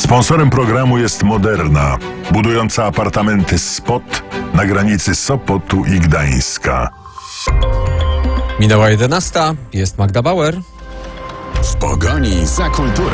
Sponsorem programu jest Moderna, budująca apartamenty Spot na granicy Sopotu i Gdańska. Minęła 11, jest Magda Bauer. W pogoni za kulturą.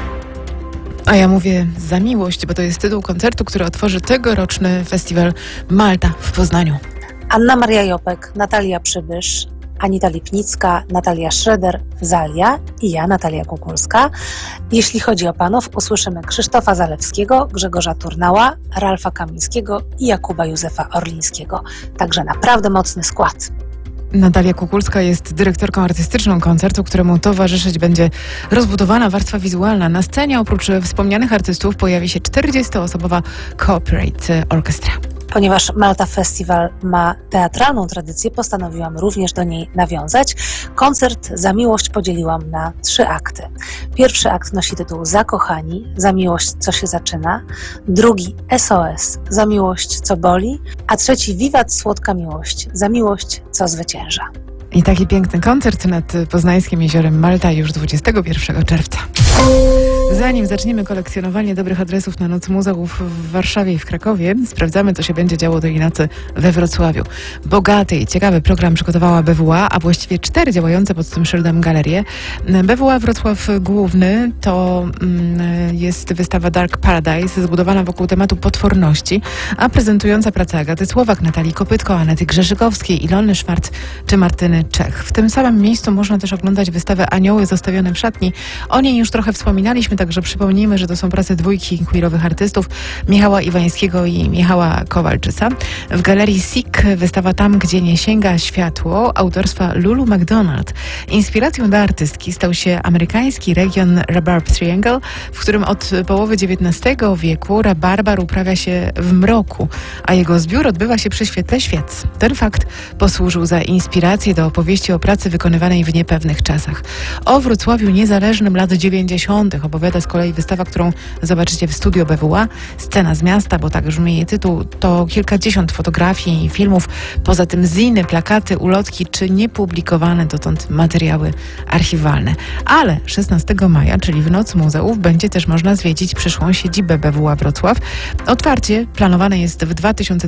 A ja mówię za miłość, bo to jest tytuł koncertu, który otworzy tegoroczny festiwal Malta w Poznaniu. Anna Maria Jopek, Natalia Przybysz, Anita Lipnicka, Natalia Schroeder, Zalia i ja, Natalia Kukulska. Jeśli chodzi o panów, usłyszymy Krzysztofa Zalewskiego, Grzegorza Turnała, Ralfa Kamińskiego i Jakuba Józefa Orlińskiego. Także naprawdę mocny skład. Natalia Kukulska jest dyrektorką artystyczną koncertu, któremu towarzyszyć będzie rozbudowana warstwa wizualna. Na scenie oprócz wspomnianych artystów pojawi się 40-osobowa Corporate Orchestra. Ponieważ Malta Festival ma teatralną tradycję, postanowiłam również do niej nawiązać. Koncert Za miłość podzieliłam na 3 akty. Pierwszy akt nosi tytuł Zakochani, za miłość co się zaczyna. Drugi SOS, za miłość co boli. A trzeci Wiwat słodka miłość, za miłość co zwycięża. I taki piękny koncert nad poznańskim jeziorem Malta już 21 czerwca. Zanim zaczniemy kolekcjonowanie dobrych adresów na Noc Muzeów w Warszawie i w Krakowie, sprawdzamy, co się będzie działo tej nocy we Wrocławiu. Bogaty i ciekawy program przygotowała BWA, a właściwie 4 działające pod tym szyldem galerie. BWA Wrocław Główny to jest wystawa Dark Paradise, zbudowana wokół tematu potworności, a prezentująca pracę Agaty Słowak, Natalii Kopytko, Anety Grzeszykowskiej, Ilony Szwarc czy Martyny Czech. W tym samym miejscu można też oglądać wystawę Anioły zostawione w szatni. O niej już trochę wspominaliśmy, także przypomnijmy, że to są prace dwójki queerowych artystów Michała Iwańskiego i Michała Kowalczyca. W galerii SIK wystawa Tam, gdzie nie sięga światło autorstwa Lulu McDonald. Inspiracją dla artystki stał się amerykański region Rhubarb Triangle, w którym od połowy XIX wieku rabarbar uprawia się w mroku, a jego zbiór odbywa się przy świetle świec. Ten fakt posłużył za inspirację do opowieści o pracy wykonywanej w niepewnych czasach. O Wrocławiu niezależnym lat 90. opowiada z kolei wystawa, którą zobaczycie w studio BWA. Scena z miasta, bo tak brzmi jej tytuł, to kilkadziesiąt fotografii i filmów, poza tym ziny, plakaty, ulotki czy niepublikowane dotąd materiały archiwalne. Ale 16 maja, czyli w Noc Muzeów, będzie też można zwiedzić przyszłą siedzibę BWA Wrocław. Otwarcie planowane jest w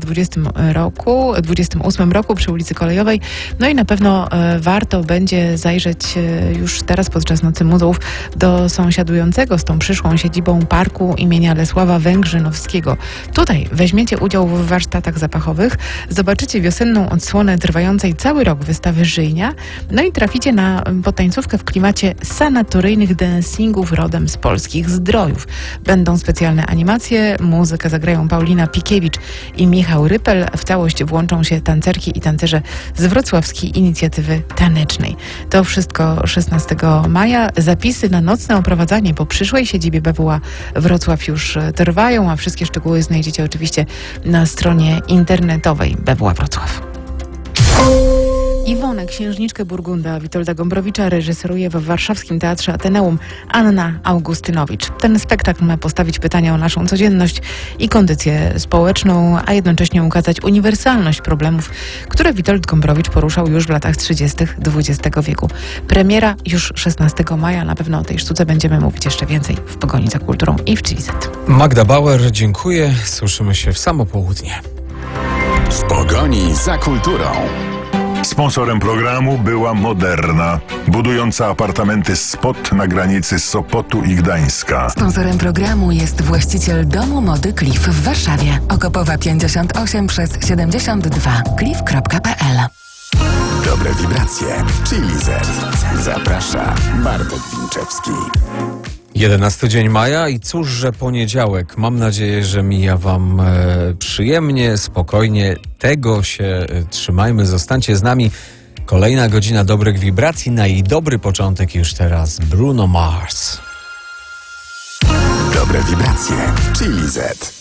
2028 roku przy ulicy Kolejowej. No i na pewno warto będzie zajrzeć już teraz podczas Nocy Muzeów do sąsiadującego z tą przyszłą siedzibą parku imienia Lesława Węgrzynowskiego. Tutaj weźmiecie udział w warsztatach zapachowych, zobaczycie wiosenną odsłonę trwającej cały rok wystawy Żyjnia, no i traficie na potańcówkę w klimacie sanatoryjnych dancingów rodem z polskich Zdrojów. Będą specjalne animacje, muzykę zagrają Paulina Pikiewicz i Michał Rypel. W całość włączą się tancerki i tancerze z Wrocławskiej Inicjatywy Tanecznej. To wszystko 16 maja. Zapisy na nocne oprowadzanie po przyszłej siedzibie BWA Wrocław już trwają, a wszystkie szczegóły znajdziecie oczywiście na stronie internetowej BWA Wrocław. Iwonę, księżniczkę Burgunda Witolda Gombrowicza reżyseruje w warszawskim Teatrze Ateneum Anna Augustynowicz. Ten spektakl ma postawić pytania o naszą codzienność i kondycję społeczną, a jednocześnie ukazać uniwersalność problemów, które Witold Gombrowicz poruszał już w latach 30. XX wieku. Premiera już 16 maja. Na pewno o tej sztuce będziemy mówić jeszcze więcej w Pogoni za kulturą i w Chili Z. Magda Bauer, dziękuję. Słyszymy się w samo południe. W pogoni za kulturą. Sponsorem programu była Moderna, budująca apartamenty Spot na granicy Sopotu i Gdańska. Sponsorem programu jest właściciel domu mody Cliff w Warszawie. Okopowa 58 przez 72. cliff.pl. Dobre wibracje w Chili Z. Zaprasza Bartek Winczewski. 11 dzień maja i cóż, że poniedziałek. Mam nadzieję, że mija wam przyjemnie, spokojnie. Tego się trzymajmy, zostańcie z nami. Kolejna godzina dobrych wibracji. Na jej dobry początek już teraz Bruno Mars. Dobre wibracje w Chili Z.